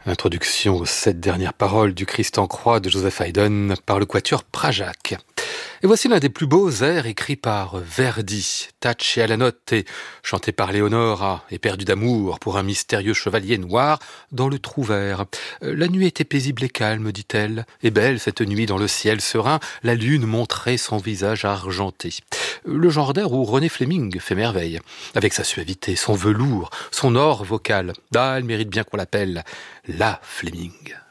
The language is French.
Introduction aux 7 dernières paroles du Christ en croix de Joseph Haydn par le quatuor Prajac. Et voici l'un des plus beaux airs écrits par Verdi, Taché à la note et chanté par Léonora, éperdu d'amour pour un mystérieux chevalier noir dans le Trouvert. La nuit était paisible et calme, dit-elle, et belle cette nuit dans le ciel serein, la lune montrait son visage argenté. Le genre d'air où René Fleming fait merveille, avec sa suavité, son velours, son or vocal. Ah, elle mérite bien qu'on l'appelle la Fleming.